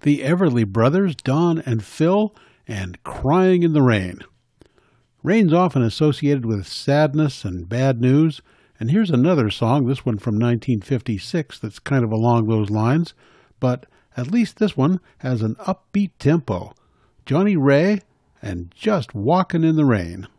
the Everly Brothers, Don and Phil, and Crying in the Rain. Rain's often associated with sadness and bad news, and here's another song, this one from 1956, that's kind of along those lines, but at least this one has an upbeat tempo. Johnny Ray and Just Walkin' in the Rain.